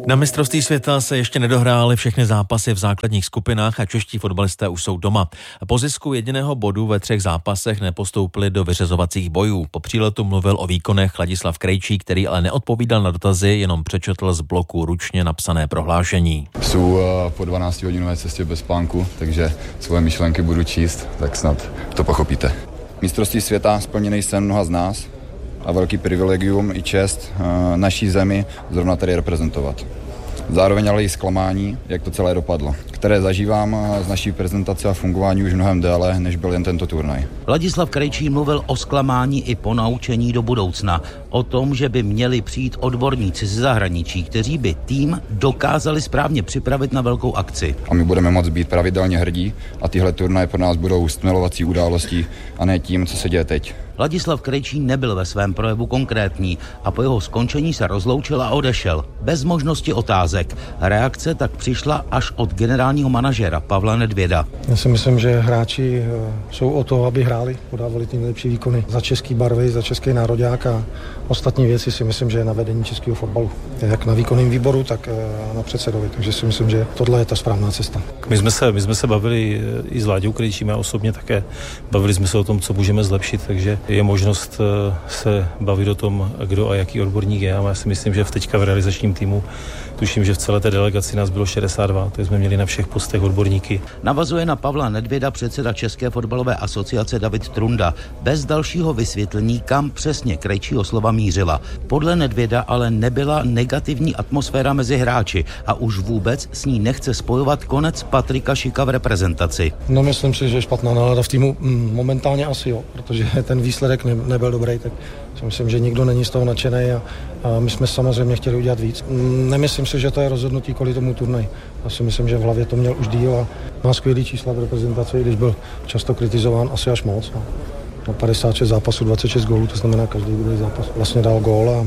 Na mistrovství světa se ještě nedohrály všechny zápasy v základních skupinách a čeští fotbalisté už jsou doma. Po zisku jediného bodu ve 3 zápasech nepostoupili do vyřazovacích bojů. Po příletu mluvil o výkonech Ladislav Krejčí, který ale neodpovídal na dotazy, jenom přečetl z bloku ručně napsané prohlášení. Jsou po 12hodinové cestě bez spánku, takže svoje myšlenky budu číst, tak snad to pochopíte. Mistrovství světa splněný sen mnoha z nás a velký privilegium i čest naší zemi zrovna tady reprezentovat. Zároveň ale i zklamání, jak to celé dopadlo, které zažívám z naší prezentace a fungování už mnohem déle, než byl jen tento turnaj. Ladislav Krejčí mluvil o zklamání i ponaučení do budoucna. O tom, že by měli přijít odborníci ze zahraničí, kteří by tým dokázali správně připravit na velkou akci. A my budeme moct být pravidelně hrdí a tyhle turnaje pro nás budou stmelovací událostí a ne tím, co se děje teď. Ladislav Krejčí nebyl ve svém projevu konkrétní a po jeho skončení se rozloučil a odešel. Bez možnosti otázek. Reakce tak přišla až od generálního manažera Pavla Nedvěda. Já si myslím, že hráči jsou o to, aby hráli, podávali ty nejlepší výkony za český barvy, za český nároďák a ostatní věci si myslím, že je na vedení českého fotbalu. Jak na výkonném výboru, tak na předsedovi. Takže si myslím, že tohle je ta správná cesta. My jsme se bavili i s Láďou Krejčím a osobně také. Bavili jsme se o tom, co můžeme zlepšit, takže je možnost se bavit o tom, kdo a jaký odborník je. A já si myslím, že teďka v realizačním týmu, tuším, že v celé té delegaci nás bylo 62, takže jsme měli na všech postech odborníky. Navazuje na Pavla Nedvěda předseda České fotbalové asociace David Trunda. Bez dalšího vysvětlení, kam přesně Krejčího slova mířila. Podle Nedvěda ale nebyla negativní atmosféra mezi hráči a už vůbec s ní nechce spojovat konec Patrika Šika v reprezentaci. No, myslím si, že je špatná nálada v týmu. Momentálně asi jo, protože ten výsledek nebyl dobrý, tak si myslím, že nikdo není z toho nadšený a my jsme samozřejmě chtěli udělat víc. Nemyslím si, že to je rozhodnutí kvůli tomu turnaj. Já si myslím, že v hlavě to měl už díl a má skvělý čísla v reprezentaci, když byl často kritizován asi až moc. No, 56 zápasů, 26 gólů, to znamená, každý druhý zápas vlastně dal gól a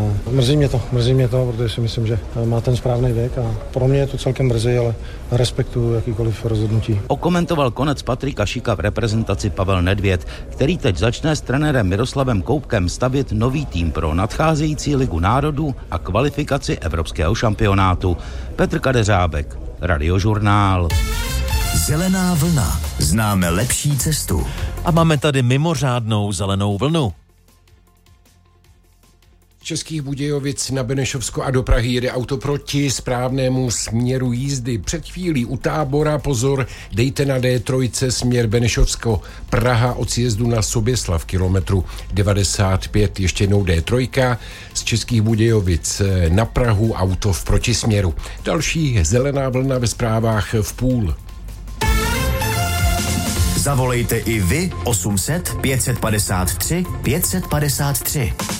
mrzí mě to, protože si myslím, že má ten správný věk a pro mě je to celkem brzy, ale respektuju jakýkoliv rozhodnutí. Okomentoval konec Patrika Šika v reprezentaci Pavel Nedvěd, který teď začne s trenérem Miroslavem Koubkem stavět nový tým pro nadcházející Ligu národů a kvalifikaci evropského šampionátu. Petr Kadeřábek, Radiožurnál. Zelená vlna. Známe lepší cestu. A máme tady mimořádnou zelenou vlnu. Z Českých Budějovic na Benešovsko a do Prahy jede auto proti správnému směru jízdy. Před chvílí u Tábora, pozor, dejte na D3 směr Benešovsko. Praha od sjezdu na Soběslav kilometru 95. Ještě jednou D3 z Českých Budějovic na Prahu, auto v protisměru. Další zelená vlna ve zprávách v půl. Zavolejte i vy 800 553 553.